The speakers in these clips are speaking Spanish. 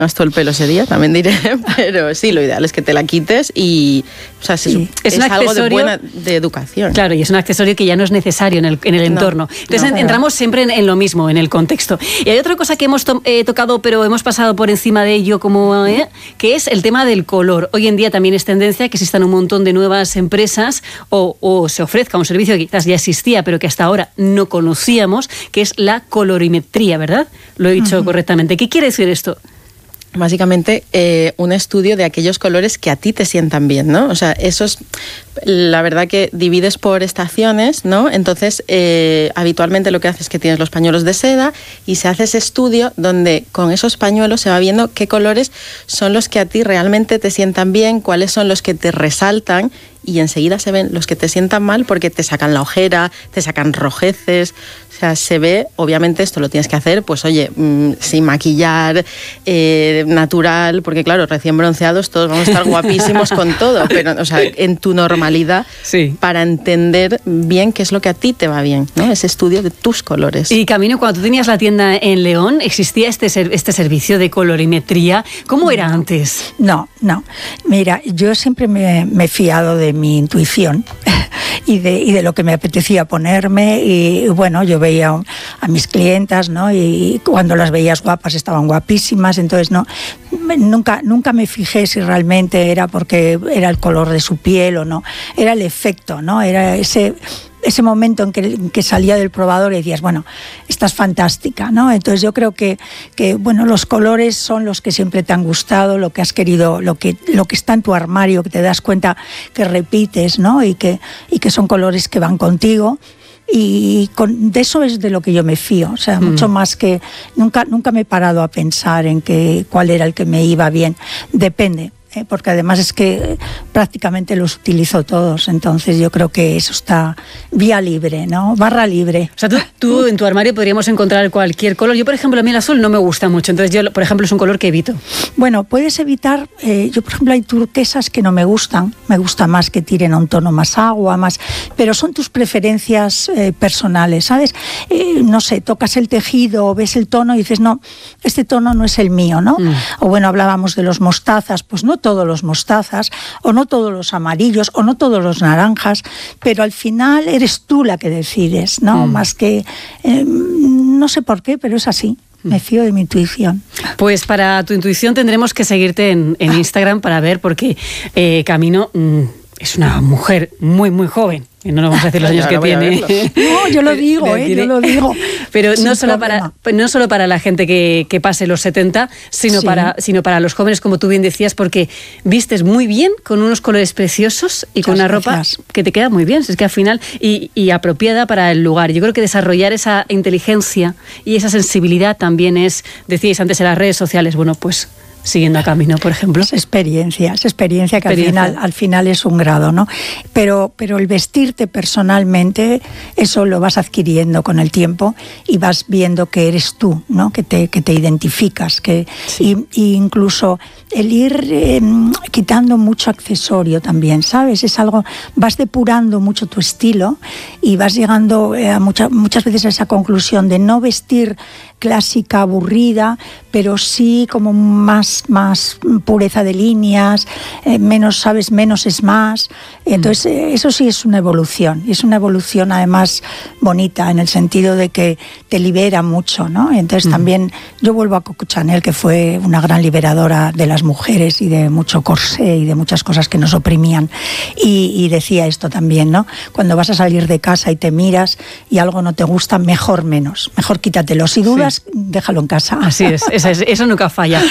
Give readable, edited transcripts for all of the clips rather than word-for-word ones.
Hasta el pelo ese día, también diré, pero sí, lo ideal es que te la quites y, o sea, sí, es algo de educación. Claro, y es un accesorio que ya no es necesario en el entorno. Entonces entramos siempre en lo mismo, en el contexto. Y hay otra cosa que hemos tocado, pero hemos pasado por encima de ello, que es el tema del color. Hoy en día también es tendencia que existan un montón de nuevas empresas o se ofrezca un servicio que quizás ya existía, pero que hasta ahora no conocíamos, que es la colorimetría, ¿verdad? Lo he dicho correctamente. ¿Qué quiere decir esto? Básicamente, un estudio de aquellos colores que a ti te sientan bien, ¿no? O sea, eso es, la verdad que divides por estaciones, ¿no? Entonces, habitualmente lo que haces es que tienes los pañuelos de seda y se hace ese estudio donde con esos pañuelos se va viendo qué colores son los que a ti realmente te sientan bien, cuáles son los que te resaltan, y enseguida se ven los que te sientan mal porque te sacan la ojera, te sacan rojeces. O sea, se ve, obviamente esto lo tienes que hacer, pues oye, sin maquillar, natural, porque claro, recién bronceados todos vamos a estar guapísimos con todo, pero o sea, en tu normalidad, para entender bien qué es lo que a ti te va bien, ¿no? Ese estudio de tus colores. Y Camino, cuando tú tenías la tienda en León, ¿existía este servicio de colorimetría? ¿Cómo era antes? No. Mira, yo siempre me he fiado de mi intuición y de lo que me apetecía ponerme, y bueno, yo veía a mis clientas, ¿no? Y cuando las veías guapas estaban guapísimas, entonces nunca me fijé si realmente era porque era el color de su piel o no, era el efecto, ¿no? Era ese momento en que salía del probador y decías, bueno, estás fantástica, ¿no? Entonces yo creo que bueno, los colores son los que siempre te han gustado, lo que has querido, lo que está en tu armario, que te das cuenta que repites, ¿no? Y que son colores que van contigo. Y de eso es de lo que yo me fío, o sea, mucho más que nunca me he parado a pensar en cuál era el que me iba bien. Depende. Porque además es que prácticamente los utilizo todos, entonces yo creo que eso está vía libre, ¿no? Barra libre. O sea, tú en tu armario podríamos encontrar cualquier color. Yo, por ejemplo, a mí el azul no me gusta mucho, entonces yo, por ejemplo, es un color que evito. Bueno, puedes evitar, yo por ejemplo hay turquesas que no me gustan, me gusta más que tiren a un tono más agua, pero son tus preferencias personales, ¿sabes? No sé, tocas el tejido, ves el tono y dices, no, este tono no es el mío, ¿no? O bueno, hablábamos de los mostazas, pues no todos los mostazas, o no todos los amarillos, o no todos los naranjas, pero al final eres tú la que decides, ¿no? Más que, no sé por qué, pero es así. Me fío de mi intuición. Pues para tu intuición tendremos que seguirte en Instagram para ver, porque Camino es una mujer muy, muy joven. No nos vamos a decir los años que tiene. No, yo lo digo, yo lo digo. Pero no solo para la gente que pase los 70, sino para los jóvenes, como tú bien decías, porque vistes muy bien, con unos colores preciosos y con una ropa que te queda muy bien. Es que al final, y apropiada para el lugar. Yo creo que desarrollar esa inteligencia y esa sensibilidad también es, decíais antes en las redes sociales, bueno, pues siguiendo a Camino, por ejemplo. Es experiencia que al final es un grado, ¿no? Pero el vestirte personalmente, eso lo vas adquiriendo con el tiempo y vas viendo que eres tú, ¿no? Que te identificas, y incluso el ir quitando mucho accesorio también, ¿sabes? Es algo, vas depurando mucho tu estilo y vas llegando muchas veces a esa conclusión de no vestir clásica, aburrida, pero sí como más pureza de líneas, menos es más. Entonces eso sí es una evolución, y es una evolución además bonita, en el sentido de que te libera mucho, ¿no? Entonces también yo vuelvo a Coco Chanel, que fue una gran liberadora de las mujeres y de mucho corsé y de muchas cosas que nos oprimían, y decía esto también, ¿no? Cuando vas a salir de casa y te miras y algo no te gusta, mejor quítatelo. Si dudas, déjalo en casa. Así es, eso nunca falla.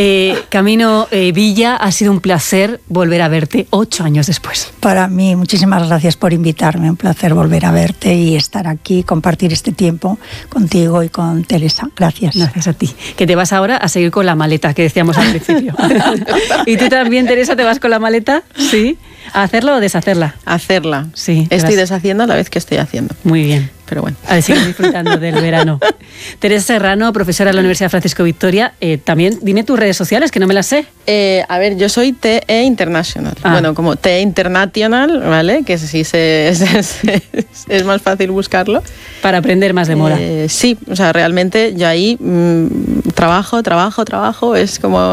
Camino Villa, ha sido un placer volver a verte 8 años después. Para mí, muchísimas gracias por invitarme, un placer volver a verte y estar aquí, compartir este tiempo contigo y con Teresa. Gracias. Gracias a ti. Que te vas ahora a seguir con la maleta que decíamos al principio. ¿Y tú también, Teresa, te vas con la maleta? Sí. ¿A hacerla o deshacerla? Hacerla. Sí. Estoy deshaciendo a la vez que estoy haciendo. Muy bien. pero bueno. A ver, sigue disfrutando del verano. Teresa Serrano, profesora de la Universidad Francisco Victoria, también dime tus redes sociales, que no me las sé. A ver, yo soy TE International. Bueno, como TE International, ¿vale? Que sí es más fácil buscarlo. Para aprender más de moda. Sí, o sea, realmente yo ahí trabajo, es como